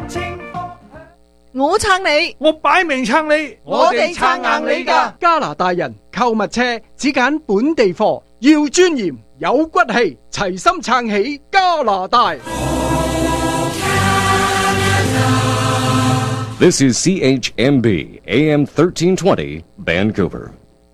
我撐你， 我擺明撐你， 我哋撐硬你㗎。 加拿大人購物車只揀本地貨，要尊嚴有骨氣，齊心撐起加拿大。 This is CHMB AM 1320 Vancouver.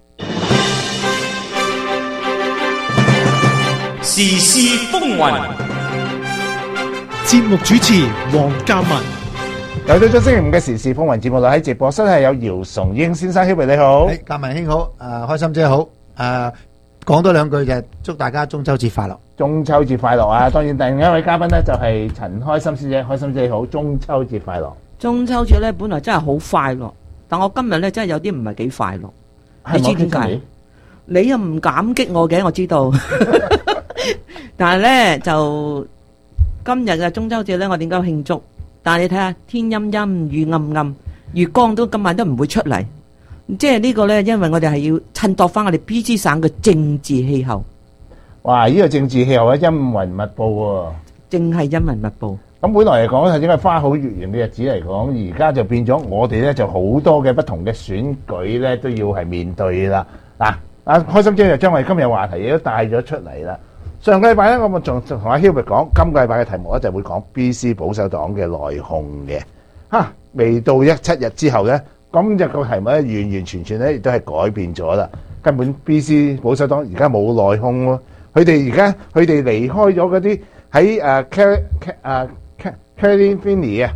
時事風雲， 節目主持黃嘉文。 又到咗星期五嘅時事風雲節目啦，喺直播室係有姚崇英先生，Hubert你好， 嘉文兄好，開心姐好，講多兩句就祝大家中秋節快樂。 中秋節快樂啊！當然第一位嘉賓呢就係陳開心師姐，開心姐好，中秋節快樂。 中秋節咧本來真係好快樂，但我今日咧真係有啲唔係幾快樂。你知點解？你又唔感激我嘅，我知道。但係咧就今日嘅中秋節咧，我點解慶祝？但係你睇下天陰陰雨暗暗，月光都今晚都唔會出嚟。即係呢個咧，因為我哋係要襯托翻我哋 BC 省嘅政治氣候。 哇！呢個政治氣候咧陰雲密布喎， 正係陰雲密布。 咁本來嚟講係應該花好月圓嘅日子嚟講，而家就變咗我哋咧就好多嘅不同嘅選舉咧都要係面對啦。嗱，阿開心姐就將我哋今日話題亦都帶咗出嚟啦。上個禮拜咧，我咪仲同阿 Hubert 講，今個禮拜嘅題目咧就會講 BC 保守黨嘅內訌嘅。未到17日之後咧，今日個題目咧完完全全咧亦都係改變咗啦。根本 BC 保守黨而家冇內訌喎，佢哋離開咗嗰啲喺Caroline Finney 啊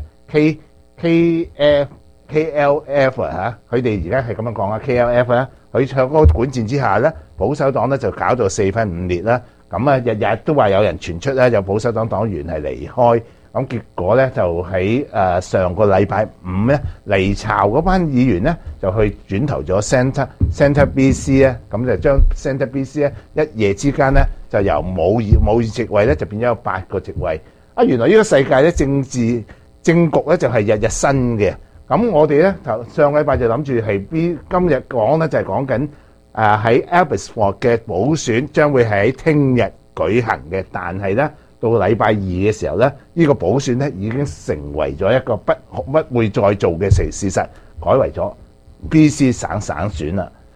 KLF 啊佢哋而家係咁樣講啊 KLF 啊，佢喺嗰個管治之下咧，保守黨咧就搞到4分5裂啦。咁啊，日日都話有人傳出咧，有保守黨黨員係離開。咁結果咧就喺上個禮拜五咧，離巢嗰班議員咧就去轉投咗 Centre BC 咧，咁就將 Centre BC 咧一夜之間咧就由冇席位咧就變咗有8個席位。原來呢個世界咧政局咧就係日日新嘅。咁我哋咧上個禮拜就諗住係今日講咧就係講緊喺 Abbotsford 嘅補選將會係喺聽日舉行嘅，但係咧到禮拜二嘅時候咧，呢個補選咧已經成為咗一個不會再做嘅事實，改為咗 BC 省選啦。